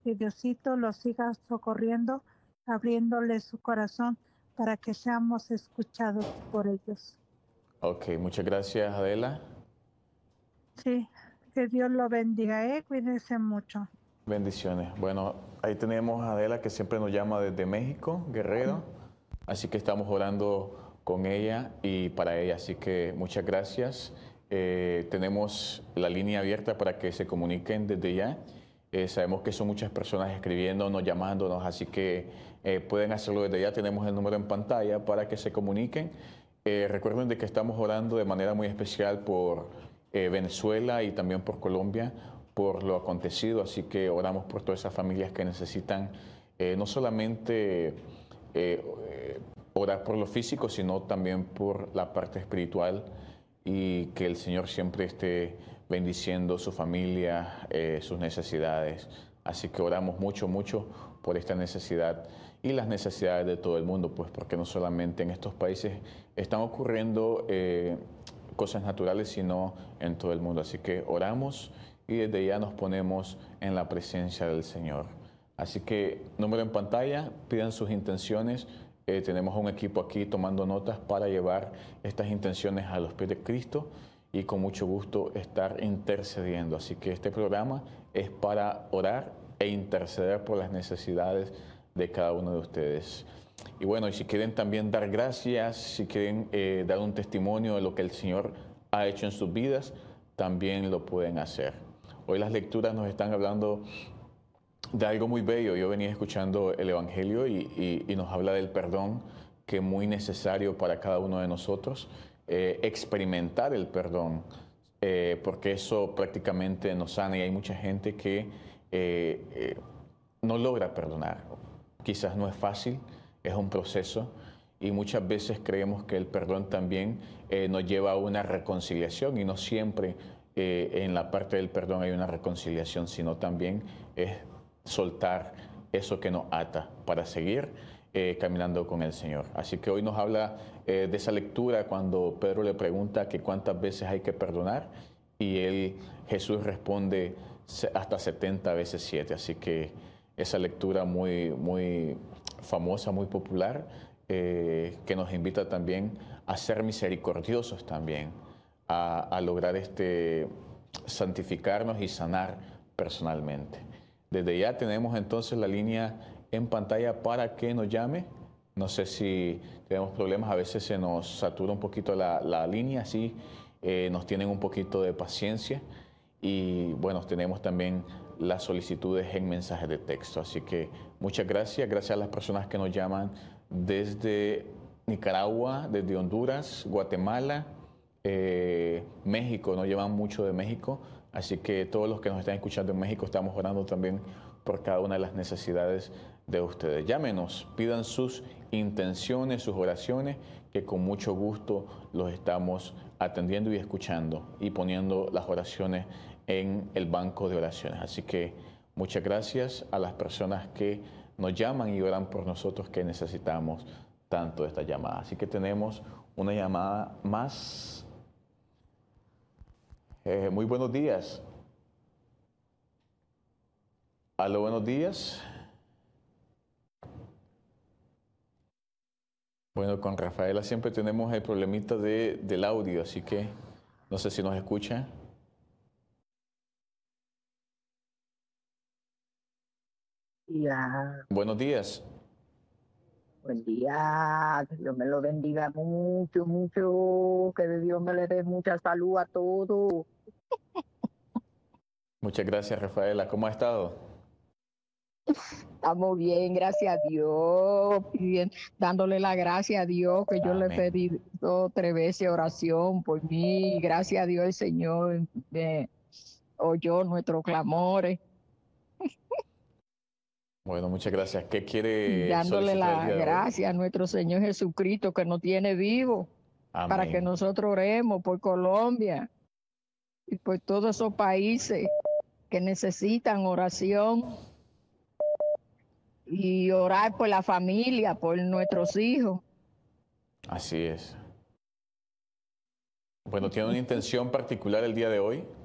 que Diosito los siga socorriendo, abriéndole su corazón para que seamos escuchados por ellos. Ok, muchas gracias, Adela. Sí, que Dios lo bendiga, cuídense mucho. Bendiciones. Bueno, ahí tenemos a Adela que siempre nos llama desde México, Guerrero. Así que estamos orando con ella y para ella. Así que muchas gracias. Tenemos la línea abierta para que se comuniquen desde ya. Sabemos que son muchas personas escribiéndonos, llamándonos, así que pueden hacerlo desde ya. Tenemos el número en pantalla para que se comuniquen. Recuerden de que estamos orando de manera muy especial por Venezuela y también por Colombia, por lo acontecido. Así que oramos por todas esas familias que necesitan no solamente orar por lo físico, sino también por la parte espiritual, y que el Señor siempre esté bendiciendo su familia, sus necesidades. Así que oramos mucho, mucho por esta necesidad y las necesidades de todo el mundo, pues porque no solamente en estos países están ocurriendo cosas naturales, sino en todo el mundo. Así que oramos y desde ya nos ponemos en la presencia del Señor. Así que número en pantalla, pidan sus intenciones. Tenemos un equipo aquí tomando notas para llevar estas intenciones a los pies de Cristo y con mucho gusto estar intercediendo. Así que este programa es para orar e interceder por las necesidades de cada uno de ustedes. Y bueno, y si quieren también dar gracias, si quieren dar un testimonio de lo que el Señor ha hecho en sus vidas, también lo pueden hacer. Hoy las lecturas nos están hablando de algo muy bello. Yo venía escuchando el Evangelio y nos habla del perdón, que es muy necesario para cada uno de nosotros, experimentar el perdón, porque eso prácticamente nos sana, y hay mucha gente que no logra perdonar. Quizás no es fácil, es un proceso, y muchas veces creemos que el perdón también nos lleva a una reconciliación, y no siempre en la parte del perdón hay una reconciliación, sino también es soltar eso que nos ata para seguir caminando con el Señor. Así que hoy nos habla de esa lectura cuando Pedro le pregunta que cuántas veces hay que perdonar, y Jesús responde hasta 70 veces 7. Así que esa lectura muy, muy famosa, muy popular, que nos invita también a ser misericordiosos también, a lograr santificarnos y sanar personalmente. Desde ya tenemos entonces la línea en pantalla para que nos llame. No sé si tenemos problemas, a veces se nos satura un poquito la línea, así nos tienen un poquito de paciencia. Y bueno, tenemos también las solicitudes en mensajes de texto. Así que muchas gracias. Gracias a las personas que nos llaman desde Nicaragua, desde Honduras, Guatemala, México. Nos llevan mucho de México. Así que todos los que nos están escuchando en México, estamos orando también por cada una de las necesidades de ustedes. Llámenos, pidan sus intenciones, sus oraciones, que con mucho gusto los estamos atendiendo y escuchando y poniendo las oraciones en el banco de oraciones. Así que muchas gracias a las personas que nos llaman y oran por nosotros, que necesitamos tanto esta llamada. Así que tenemos una llamada más. Muy buenos días. Aló, buenos días. Bueno, con Rafaela siempre tenemos el problemita del audio, así que no sé si nos escucha. Ya. Buenos días. Buen día, que Dios me lo bendiga mucho, mucho, que Dios me le dé mucha salud a todos. Muchas gracias, Rafaela. ¿Cómo ha estado? Estamos bien, gracias a Dios, bien, dándole la gracia a Dios, que yo le he Amén. pedido 3 veces oración por mí. Gracias a Dios el Señor oyó nuestros clamores. Bueno, muchas gracias. ¿Qué quiere Dándole solicitar el la día de hoy? gracia a nuestro Señor Jesucristo, que nos tiene vivos, para que Amén. nosotros oremos por Colombia y por todos esos países que necesitan oración, y orar por la familia, por nuestros hijos. Así es. Bueno, ¿tiene una intención particular el día de hoy?